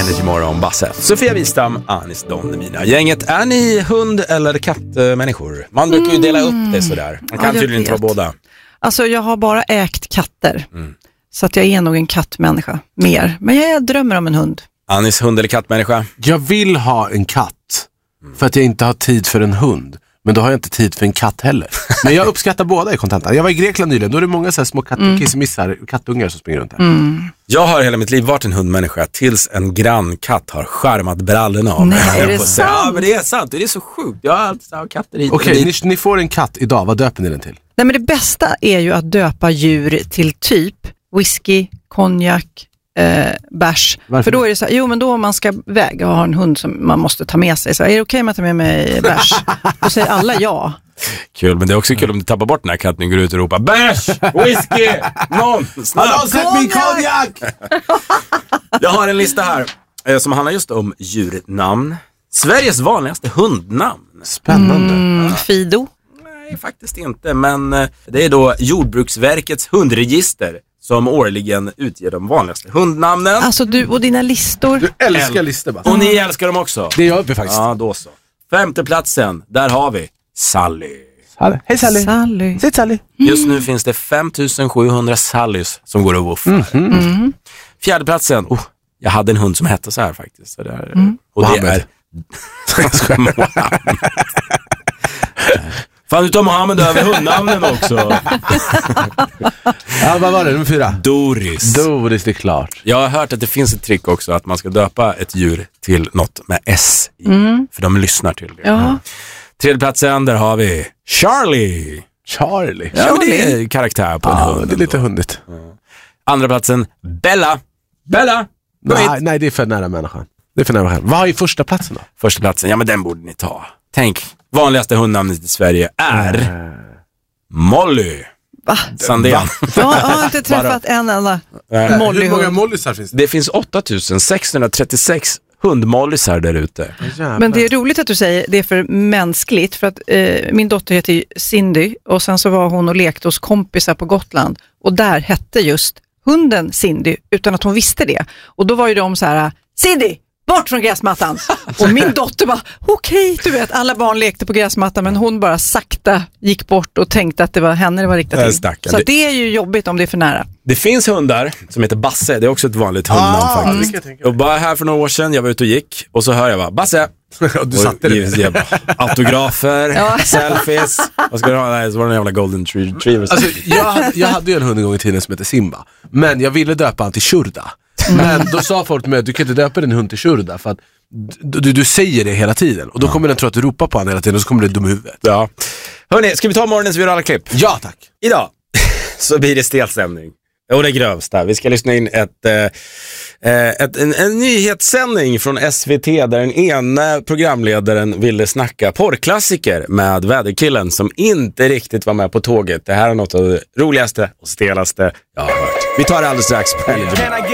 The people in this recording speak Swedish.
Energy Morgon, Basse. Sofia Wistam, Anis Don, mina gänget. Är ni hund- eller kattmänniskor? Man brukar ju dela upp det sådär. Man kan tydligen inte vara båda. Alltså jag har bara ägt katter. Så att jag är nog en kattmänniska mer. Men jag drömmer om en hund. Anis, hund- eller kattmänniska? Jag vill ha en katt. För att jag inte har tid för en hund. Men då har jag inte tid för en katt heller. Men jag uppskattar båda i kontentan. Jag var i Grekland nyligen. Då är det många så här små kissemissar, kattungar som springer runt här. Jag har hela mitt liv varit en hundmänniska tills en grannkatt har skärmat brallorna av mig. Nej, är det sant? Ja, men det är sant. Det är så sjukt. Jag har alltid haft katter hit. Okej, ni får en katt idag. Vad döper ni den till? Nej, men det bästa är ju att döpa djur till typ whisky, konjak, bärs. Varför? För då är det så här, men då om man ska väga och ha en hund som man måste ta med sig. Så är det okej om jag tar med mig bärs? Då säger alla ja. Kul, men det är också kul om du tappar bort den här katten och går ut och ropar bärs, whisky, någon, snabbt. Sätt min konjak! Jag har en lista här som handlar just om djurnamn. Sveriges vanligaste hundnamn. Spännande. Fido. Nej, faktiskt inte, men det är då Jordbruksverkets hundregister som årligen utger de vanligaste hundnamnen. Alltså du och dina listor. Du älskar listor bara. Och ni älskar dem också. Det gör vi faktiskt. Ja, då så. 5:e platsen, där har vi Sally. Hej Sally. Sally. Sitt Sally. Just nu finns det 5700 Sallys som går och woffar. 4:e platsen, jag hade en hund som hette så här faktiskt. Så där. Och det Mohammed. är... Mohammed. Fan, du tar Mohammed över hundnamnen också. Ja, vad var det? Nummer 4. Doris. Doris, det är klart. Jag har hört att det finns ett trick också att man ska döpa ett djur till något med S i. För de lyssnar till det. Ja. 3:e platsen, där har vi Charlie. Charlie. Ja, men det är karaktär på en hund. Det är lite hundigt. 2:a platsen, Bella. Bella. Nej, det är för nära människan. Det är för nära människan. Vad är i första platsen då? 1:a platsen, ja men den borde ni ta. Tänk, vanligaste hundnamnet i Sverige är Molly. Va? Sandén. Jag har inte träffat en enda Hur många Molly-hund. mollysar finns det? Det finns 8636 hundmollysar där ute. Men det är roligt att du säger det är för mänskligt. För att min dotter heter Cindy. Och sen så var hon och lekte hos kompisar på Gotland. Och där hette just hunden Cindy utan att hon visste det. Och då var ju de så här: Cindy! Bort från gräsmattan. Och min dotter bara, okej, du vet, alla barn lekte på gräsmattan men hon bara sakta gick bort och tänkte att det var henne det var riktat till. Så det är ju jobbigt om det är för nära. Det finns hundar som heter Basse, det är också ett vanligt hundnamn faktiskt. Och bara här för några år sedan, jag var ute och gick och så hör jag bara, Basse. Du satte det. Autografer, selfies. Vad ska du ha? Nej, så var det en jävla golden retriever. Alltså, jag hade ju en hund en gång i tiden som heter Simba. Men jag ville döpa han till Shurda. Men då sa folk till mig att du kan inte döpa din hund till Shurda för att du säger det hela tiden. Och då kommer den tro att du ropar på han hela tiden och så kommer det dum i huvudet. Ja. Hörrni, ska vi ta morgonens virala klipp? Ja, tack. Idag så blir det stelstämning. Och det grövsta. Vi ska lyssna in en nyhetssändning från SVT där den ena programledaren ville snacka porrklassiker med väderkillen som inte riktigt var med på tåget. Det här är något av det roligaste och stelaste jag har hört. Vi tar det alldeles strax på Energy.